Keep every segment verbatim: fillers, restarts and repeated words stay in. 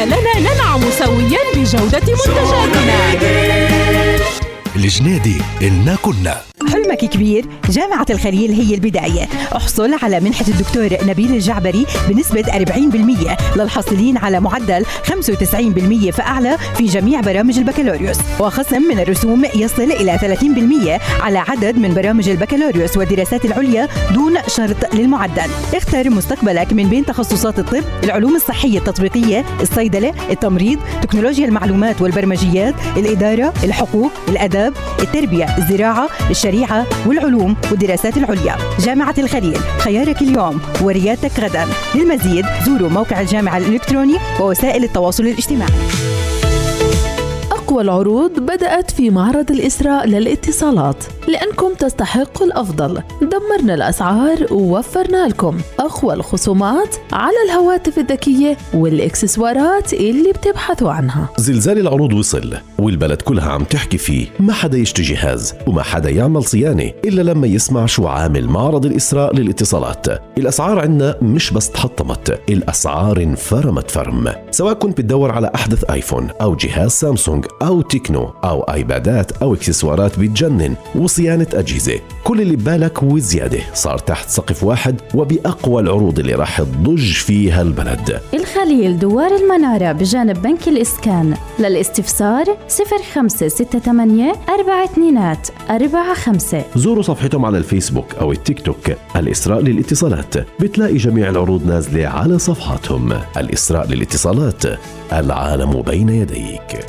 لنا ننعم سويا بجودة منتجاتنا. الجنيدي إلنا كنا. حلمك كبير؟ جامعة الخليل هي البداية. احصل على منحة الدكتور نبيل الجعبري بنسبة أربعين بالمئة للحاصلين على معدل خمسة وتسعين بالمئة فأعلى في جميع برامج البكالوريوس، وخصم من الرسوم يصل إلى ثلاثين بالمئة على عدد من برامج البكالوريوس والدراسات العليا دون شرط للمعدل. اختر مستقبلك من بين تخصصات الطب، العلوم الصحية التطبيقية، الصيدلة، التمريض، تكنولوجيا المعلومات والبرمجيات، الإدارة، الحقوق، الأداب، التربية، الزراعة، الشريعة والعلوم والدراسات العليا. جامعة الخليل، خيارك اليوم وريادتك غدا. للمزيد زوروا موقع الجامعة الإلكتروني ووسائل التواصل الاجتماعي. أقوى العروض بدأت في معرض الإسراء للاتصالات، لأنكم تستحقوا الأفضل. دمرنا الأسعار ووفرنا لكم أقوى الخصومات على الهواتف الذكية والإكسسوارات اللي بتبحثوا عنها. زلزال العروض وصل والبلد كلها عم تحكي فيه. ما حدا يشتري جهاز وما حدا يعمل صيانة إلا لما يسمع شو عامل معرض الإسراء للاتصالات. الأسعار عنا مش بس تحطمت، الأسعار انفرمت فرم. سواء كنت بتدور على أحدث آيفون أو جهاز سامسونج أو تكنو أو آيبادات أو إكسسوارات بتجنن وصيانة أجهزة، كل اللي ببالك وزيادة صار تحت سقف واحد وبأقوى العروض اللي راح تضج فيها البلد. الخليل، دوار المنارة بجانب بنك الإسكان. للاستفسار صفر خمسة ستة ثمانية أربعة اثنين أربعة خمسة. زوروا صفحتهم على الفيسبوك أو التيك توك الإسراء للاتصالات، بتلاقي جميع العروض نازلة على صفحاتهم. الإسراء للاتصالات، العالم بين يديك.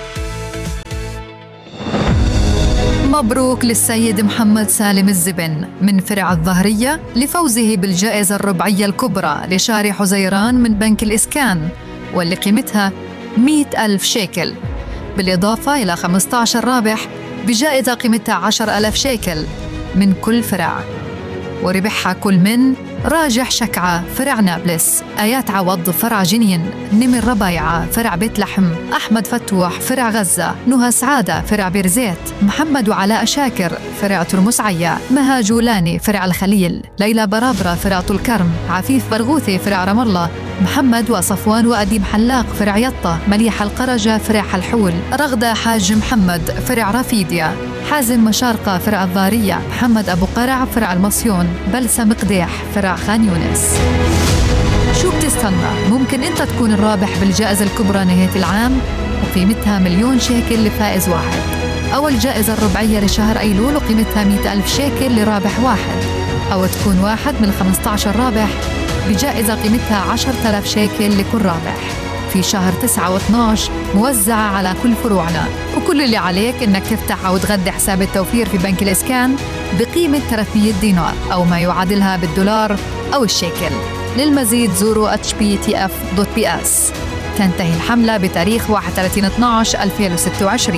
مبروك للسيد محمد سالم الزبن من فرع الظهرية لفوزه بالجائزة الربعية الكبرى لشهر حزيران من بنك الإسكان، واللي قيمتها مئة ألف شيكل، بالإضافة إلى خمسة عشر رابح بجائزة قيمتها عشرة ألاف شيكل من كل فرع. وربحها كل من راجح شكعة فرع نابلس، آيات عوض فرع جنين، نمر ربايعة فرع بيت لحم، أحمد فتوح فرع غزة، نهى سعادة فرع بيرزيت، محمد وعلاء شاكر فرع ترمس عيا، مها جولاني فرع الخليل، ليلى برابرة فرع طول كرم، عفيف برغوثي فرع رام الله، محمد وصفوان وأديم حلاق فرع يطة، مليحة القرجة فرع حلحول، رغدة حاج محمد فرع رافيديا، حازم مشارقة فرع الضارية، محمد أبو قرع فرع المصيون، بلسة مقديح فرع خان يونس. شو بتستنى؟ ممكن أنت تكون الرابح بالجائزة الكبرى نهاية العام وقيمتها مليون شيكل لفائز واحد. أول جائزة الربعية لشهر أيلول وقيمتها مئة ألف شيكل لرابح واحد، أو تكون واحد من خمسة عشر رابح بجائزة قيمتها عشرة آلاف شيكل لكل رابح في شهر تسعة واثناشر موزعة على كل فروعنا. وكل اللي عليك إنك تفتح أو تغذي حساب التوفير في بنك الإسكان بقيمة ثلاثمئة دينار أو ما يعادلها بالدولار أو الشيكل. للمزيد زوروا اتش بي تي اف دوت بي اس. تنتهي الحملة بتاريخ واحد وثلاثين اثناشر ألفين وستة وعشرين.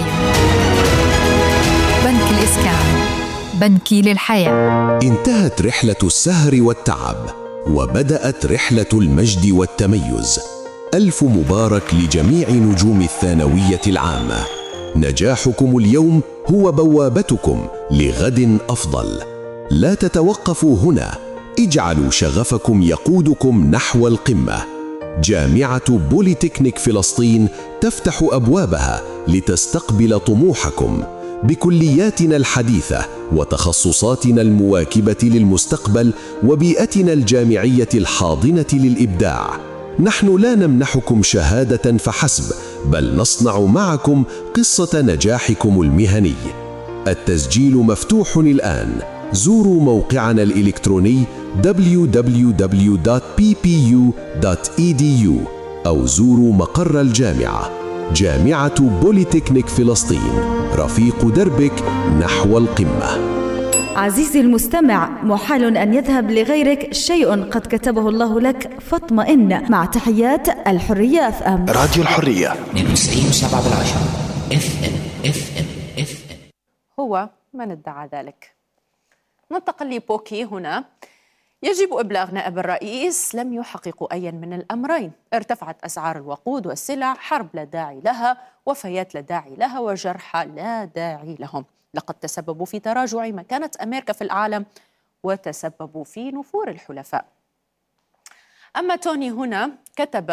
بنك الإسكان، بنكي للحياة. انتهت رحلة السهر والتعب وبدأت رحلة المجد والتميز. ألف مبارك لجميع نجوم الثانوية العامة. نجاحكم اليوم هو بوابتكم لغد أفضل. لا تتوقفوا هنا، اجعلوا شغفكم يقودكم نحو القمة. جامعة بوليتكنيك فلسطين تفتح أبوابها لتستقبل طموحكم بكلياتنا الحديثة وتخصصاتنا المواكبة للمستقبل وبيئتنا الجامعية الحاضنة للإبداع. نحن لا نمنحكم شهادة فحسب، بل نصنع معكم قصة نجاحكم المهني. التسجيل مفتوح الآن. زوروا موقعنا الإلكتروني دبليو دبليو دبليو دوت بي بي يو دوت إي دي يو أو زوروا مقر الجامعة. جامعة بوليتكنيك فلسطين، رفيق دربك نحو القمة. عزيزي المستمع، محال أن يذهب لغيرك شيء قد كتبه الله لك، فاطمئن. مع تحيات الحرية اف ام. راديو الحرية اثنين وتسعين سبعة بالعشرة اف ام اف ام اف ام. هو من ادعى ذلك. ننتقل لبوكي هنا. يجب إبلاغ نائب الرئيس لم يحققوا أي من الأمرين. ارتفعت أسعار الوقود والسلع، حرب لا داعي لها، وفيات لا داعي لها، وجرحى لا داعي لهم. لقد تسببوا في تراجع مكانة أمريكا في العالم وتسببوا في نفور الحلفاء. أما توني هنا كتب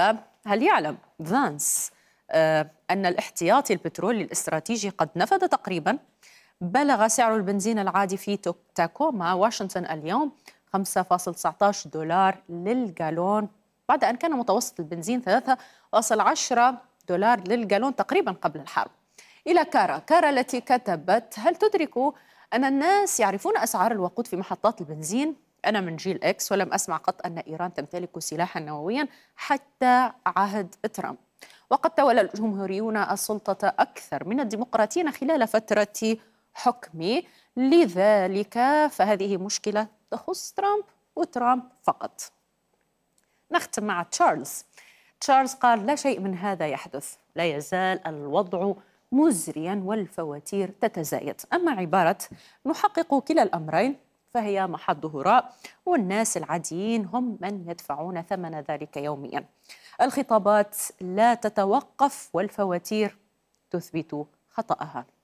هل يعلم فانس آه أن الاحتياطي البترولي الاستراتيجي قد نفد تقريبا؟ بلغ سعر البنزين العادي في تاكوما واشنطن اليوم خمسة فاصلة تسعة عشر دولار للجالون، بعد أن كان متوسط البنزين ثلاثة فاصلة عشرة دولار للجالون تقريبا قبل الحرب. إلى كارا كارا التي كتبت: هل تدركوا أن الناس يعرفون أسعار الوقود في محطات البنزين؟ أنا من جيل إكس ولم أسمع قط أن إيران تمتلك سلاحا نوويا حتى عهد ترامب، وقد تولى الجمهوريون السلطة أكثر من الديمقراطيين خلال فترة حكمي، لذلك فهذه مشكلة تخص ترامب وترامب فقط. نختم مع تشارلز. تشارلز قال: لا شيء من هذا يحدث، لا يزال الوضع مزريا والفواتير تتزايد. أما عبارة نحقق كلا الأمرين فهي محض هراء، والناس العاديين هم من يدفعون ثمن ذلك يوميا. الخطابات لا تتوقف والفواتير تثبت خطأها.